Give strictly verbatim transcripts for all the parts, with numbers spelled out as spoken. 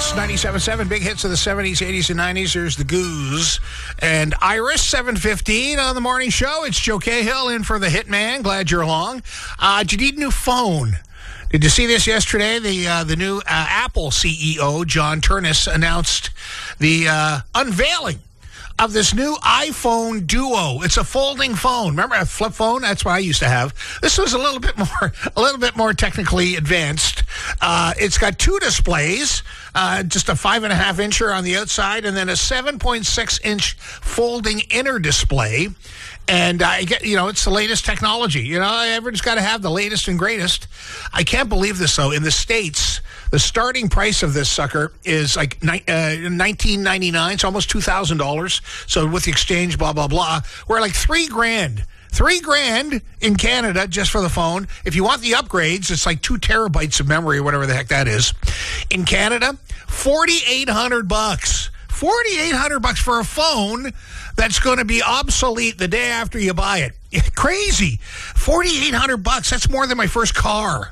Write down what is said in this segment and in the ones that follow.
Max ninety-seven point seven, big hits of the seventies, eighties, and nineties. There's the Goose and Iris, seven fifteen on the morning show. It's Joe Cahill in for the Hitman. Glad you're along. Uh, do you need a new phone? Did you see this yesterday? The uh, the new uh, Apple C E O, John Ternus, announced the uh, unveiling of this new iPhone Duo. It's a folding phone. Remember a flip phone? That's what I used to have. This was a little bit more, a little bit more technically advanced. Uh, it's got two displays, uh, just a five and a half incher on the outside, and then a seven point six inch folding inner display. And I get, you know, it's the latest technology. You know, everyone's got to have the latest and greatest. I can't believe this, though. In the States, the starting price of this sucker is like uh, nineteen ninety-nine. It's almost two thousand dollars. So with the exchange, blah, blah, blah. We're like three grand. Three grand in Canada just for the phone. If you want the upgrades, it's like two terabytes of memory or whatever the heck that is. In Canada, forty-eight hundred bucks. forty-eight hundred bucks for a phone that's going to be obsolete the day after you buy it. Crazy. forty-eight hundred bucks. That's more than my first car.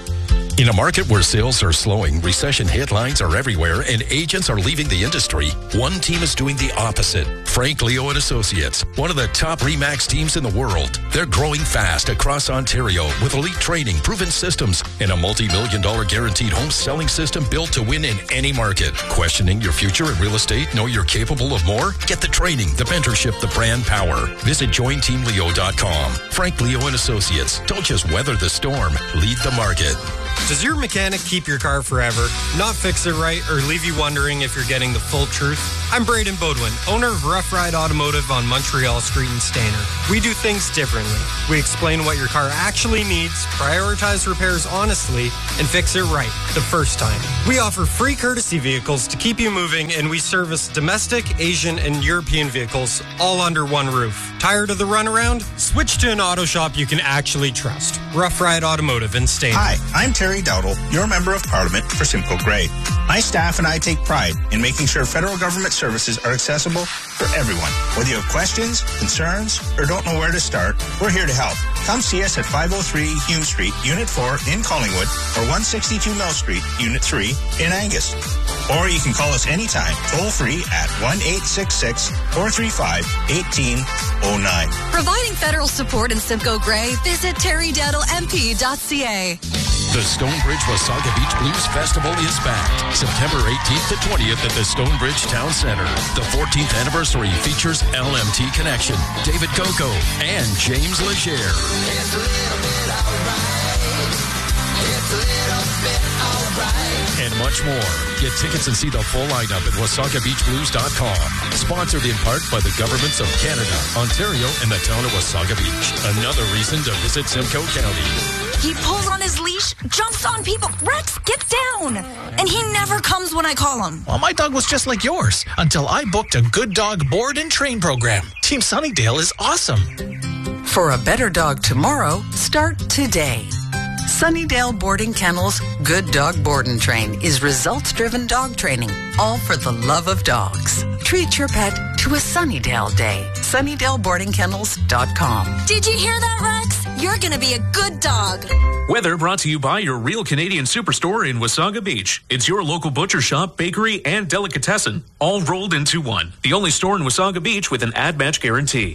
In a market where sales are slowing, recession headlines are everywhere, and agents are leaving the industry, one team is doing the opposite. Frank Leo and Associates, one of the top RE/MAX teams in the world. They're growing fast across Ontario with elite training, proven systems, and a multi-million dollar guaranteed home selling system built to win in any market. Questioning your future in real estate? Know you're capable of more? Get the training, the mentorship, the brand power. Visit join team leo dot com. Frank Leo and Associates. Don't just weather the storm. Lead the market. Does your mechanic keep your car forever, not fix it right, or leave you wondering if you're getting the full truth? I'm Braden Bodwin, owner of Rough Ride Automotive on Montreal Street in Stayner. We do things differently. We explain what your car actually needs, prioritize repairs honestly, and fix it right the first time. We offer free courtesy vehicles to keep you moving, and we service domestic, Asian, and European vehicles all under one roof. Tired of the runaround? Switch to an auto shop you can actually trust. Rough Ride Automotive in Stayner. Hi, I'm Terry Dowdle, your Member of Parliament for Simcoe Grey. My staff and I take pride in making sure federal government services are accessible for everyone. Whether you have questions, concerns, or don't know where to start, we're here to help. Come see us at five oh three Hume Street, Unit four in Collingwood, or one sixty-two Mill Street, Unit three in Angus. Or you can call us anytime, toll-free at one eight six six, four three five, one eight oh nine. Providing federal support in Simcoe Grey, visit terry dowdle m p dot c a. The Stonebridge Wasaga Beach Blues Festival is back. September eighteenth to twentieth at the Stonebridge Town Center. The fourteenth anniversary features L M T Connection, David Coco, and James Legere. It's a little bit alright. It's a little bit alright. And much more. Get tickets and see the full lineup at wasaga beach blues dot com. Sponsored in part by the governments of Canada, Ontario, and the town of Wasaga Beach. Another reason to visit Simcoe County. He pulls on his leash, jumps on people. Rex, get down! And he never comes when I call him. Well, my dog was just like yours until I booked a Good Dog board and train program. Team Sunnydale is awesome. For a better dog tomorrow, start today. Sunnydale Boarding Kennels Good Dog Board and Train is results-driven dog training, all for the love of dogs. Treat your pet to a Sunnydale day. Sunnydale Boarding Kennels dot com. Did you hear that, Rex? You're going to be a good dog. Weather brought to you by your Real Canadian Superstore in Wasaga Beach. It's your local butcher shop, bakery, and delicatessen, all rolled into one. The only store in Wasaga Beach with an ad match guarantee.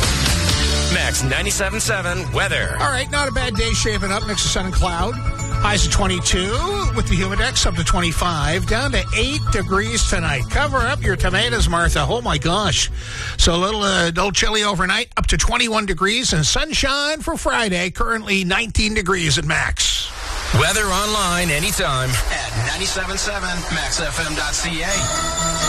Max ninety-seven point seven weather. All right, not a bad day shaping up. Mix of sun and cloud. Highs of twenty-two with the humidex up to twenty-five. Down to eight degrees tonight. Cover up your tomatoes, Martha. Oh, my gosh. So a little, uh, little chilly overnight. Up to twenty-one degrees and sunshine for Friday. Currently nineteen degrees at max. Weather online anytime at ninety-seven point seven max f m dot c a.